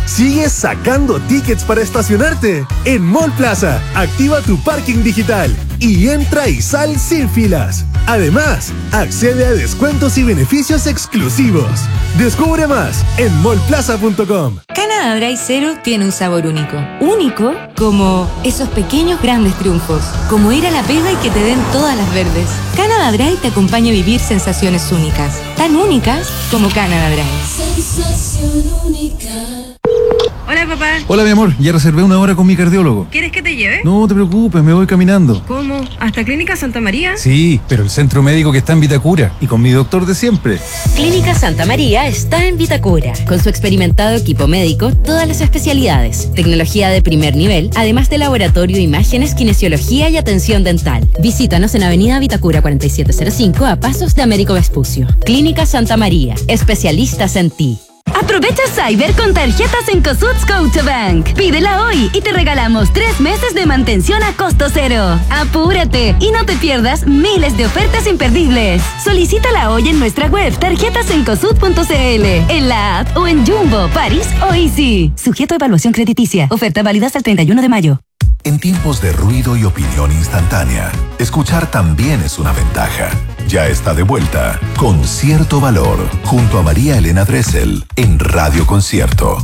Sigues sacando tickets para estacionarte. En Mall Plaza, activa tu parking digital y entra y sal sin filas. Además, accede a descuentos y beneficios exclusivos. Descubre más en mallplaza.com. Canada Dry Zero tiene un sabor único. Único como esos pequeños grandes triunfos. Como ir a la pega y que te den todas las verdes. Canada Dry te acompaña a vivir sensaciones únicas. Tan únicas como Canada Dry. Sensación única. Hola, papá. Hola, mi amor. Ya reservé una hora con mi cardiólogo. ¿Quieres que te lleve? No te preocupes, me voy caminando. ¿Cómo? ¿Hasta Clínica Santa María? Sí, pero el centro médico que está en Vitacura y con mi doctor de siempre. Clínica Santa María está en Vitacura, con su experimentado equipo médico, todas las especialidades, tecnología de primer nivel, además de laboratorio, imágenes, kinesiología y atención dental. Visítanos en Avenida Vitacura 4705 a pasos de Américo Vespucio. Clínica Santa María, especialistas en ti. Aprovecha Cyber con tarjetas en Cosut Scotiabank. Pídela hoy y te regalamos 3 meses de mantención a costo cero. Apúrate y no te pierdas miles de ofertas imperdibles. Solicítala hoy en nuestra web tarjetasencosut.cl, en la app o en Jumbo, París o Easy. Sujeto a evaluación crediticia. Oferta válida hasta el 31 de mayo. En tiempos de ruido y opinión instantánea, escuchar también es una ventaja. Ya está de vuelta Con Cierto Valor, junto a María Elena Dressel, en Radio Concierto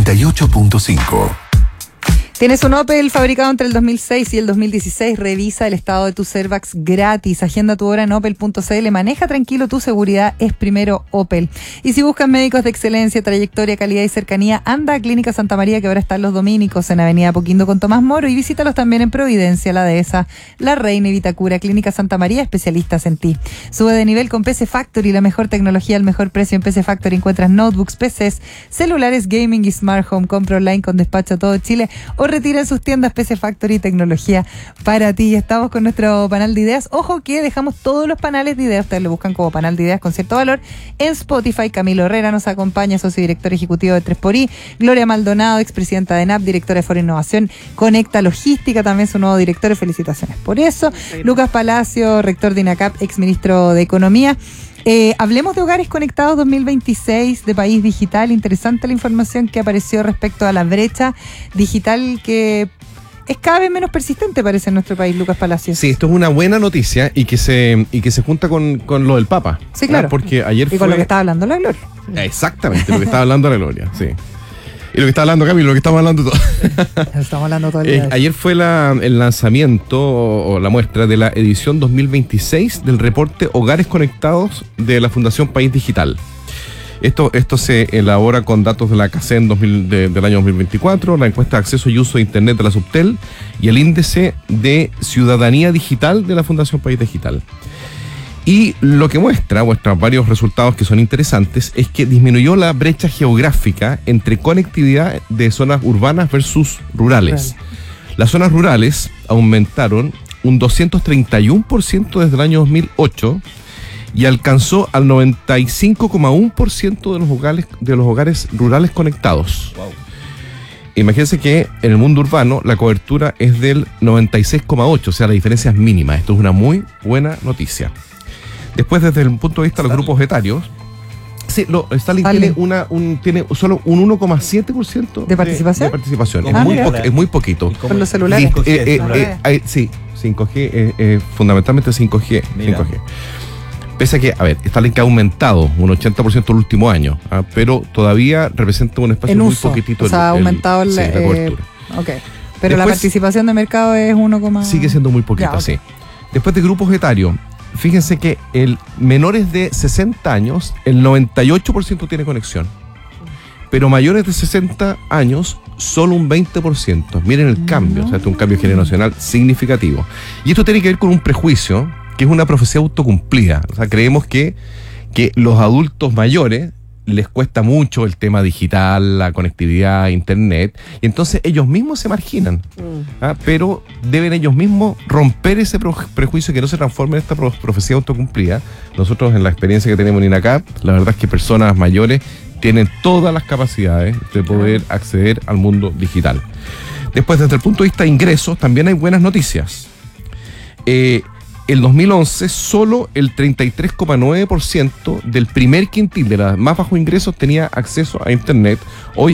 88.5. ¿Tienes un Opel fabricado entre el 2006 y el 2016? Revisa el estado de tu Servax gratis. Agenda tu hora en opel.cl. Maneja tranquilo, tu seguridad es primero Opel. Y si buscas médicos de excelencia, trayectoria, calidad y cercanía, anda a Clínica Santa María, que ahora están los dominicos en Avenida Apoquindo con Tomás Moro, y visítalos también en Providencia, La Dehesa, La Reina y Vitacura. Clínica Santa María, especialistas en ti. Sube de nivel con PC Factory, la mejor tecnología al mejor precio. En PC Factory encuentras notebooks, PCs, celulares, gaming y smart home. Compra online con despacho a todo Chile o retira en sus tiendas. PC Factory, tecnología para ti. Estamos con nuestro panel de ideas. Ojo que dejamos todos los panales de ideas, ustedes lo buscan como panel de ideas con cierto valor en Spotify. Camilo Herrera nos acompaña, socio director ejecutivo de 3xI. Gloria Maldonado, expresidenta de NAP, directora de Foro Innovación. Conecta Logística, también su nuevo director. Felicitaciones por eso. Lucas Palacio, rector de INACAP, exministro de Economía. Hablemos de Hogares Conectados 2026 de País Digital. Interesante la información que apareció respecto a la brecha digital que es cada vez menos persistente, parece, en nuestro país, Lucas Palacios. Sí, esto es una buena noticia y que se junta con lo del Papa. Sí, claro. Porque ayer y con lo que estaba hablando la Gloria. Exactamente, lo que estaba hablando la Gloria, sí. Y lo que está hablando Camilo, lo que estamos hablando todo. Estamos hablando todo el día. Ayer fue el lanzamiento o la muestra de la edición 2026 del reporte Hogares Conectados de la Fundación País Digital. Esto se elabora con datos de la CACEN del año 2024, la encuesta de acceso y uso de Internet de la Subtel y el índice de ciudadanía digital de la Fundación País Digital. Y lo que muestra varios resultados que son interesantes es que disminuyó la brecha geográfica entre conectividad de zonas urbanas versus rurales. Las zonas rurales aumentaron un 231% desde el año 2008 y alcanzó al 95,1% de los hogares rurales conectados. Wow. Imagínense que en el mundo urbano la cobertura es del 96,8%, o sea, la diferencia es mínima. Esto es una muy buena noticia. Después, desde el punto de vista de los grupos etarios, sí, Starlink tiene solo un 1,7% de participación. Es muy poquito. Con los celulares. Sí, 5G, fundamentalmente 5G. Pese a que, Starlink ha aumentado un 80% el último año, pero todavía representa un espacio muy poquitito. O sea, ha aumentado la cobertura. Okay. Pero después, la participación de mercado es 1, sigue siendo muy poquita, sí. Después de grupos etarios, fíjense que menores de 60 años, el 98% tiene conexión. Pero mayores de 60 años, solo un 20%. Miren el cambio, o sea, este es un cambio generacional significativo. Y esto tiene que ver con un prejuicio, que es una profecía autocumplida. O sea, creemos que los adultos mayores les cuesta mucho el tema digital, la conectividad, internet, y entonces ellos mismos se marginan. Pero deben ellos mismos romper ese prejuicio, que no se transforme en esta profecía autocumplida. Nosotros, en la experiencia que tenemos en INACAP, la verdad es que personas mayores tienen todas las capacidades de poder acceder al mundo digital. Después, desde el punto de vista de ingresos, también hay buenas noticias. El 2011, solo el 33,9% del primer quintil de los más bajos ingresos tenía acceso a Internet. Hoy